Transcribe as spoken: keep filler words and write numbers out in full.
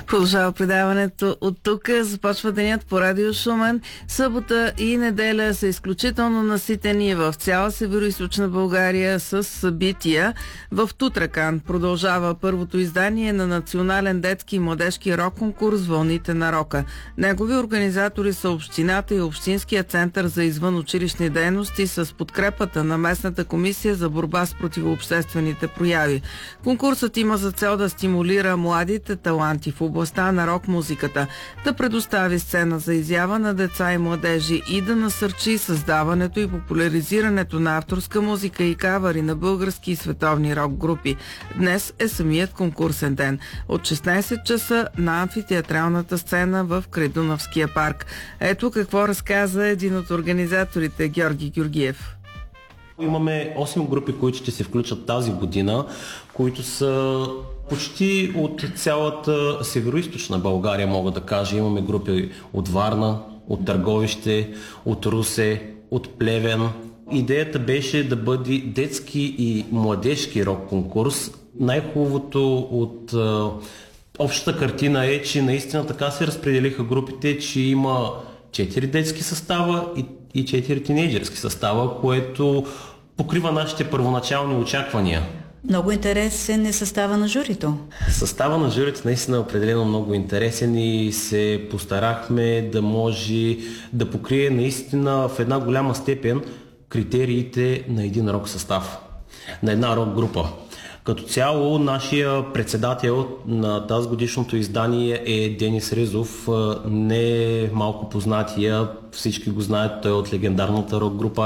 Продължава предаването от тук. Започва денят по Радио Шумен. Събота и неделя са изключително наситени в цяла североизточна България с събития. В Тутракан продължава първото издание на национален детски и младежки рок-конкурс «Вълните на рока». Негови организатори са общината и Общинския център за извънучилищни дейности с подкрепата на местната комисия за борба с противообществените прояви. Конкурсът има за цел да стимулира младите таланти в областта на рок-музиката, да предостави сцена за изява на деца и младежи и да насърчи създаването и популяризирането на авторска музика и кавъри на български и световни рок-групи. Днес е самият конкурсен ден. От шестнайсет часа на амфитеатралната сцена в Крайдунавския парк. Ето какво разказа един от организаторите, Георги Георгиев. Имаме осем групи, които ще се включат тази година, които са почти от цялата североизточна България, мога да кажа. Имаме групи от Варна, от Търговище, от Русе, от Плевен. Идеята беше да бъде детски и младежки рок-конкурс. Най-хубавото от а, общата картина е, че наистина така се разпределиха групите, че има четири детски състава и, и четири тинейджерски състава, което покрива нашите първоначални очаквания. Много интересен е състава на журито. Състава на журито наистина е определено много интересен и се постарахме да може да покрие наистина в една голяма степен критериите на един рок състав, на една рок група. Като цяло, нашия председател на тази годишното издание е Денис Ризов, не малко познатия, всички го знаят, той е от легендарната рок група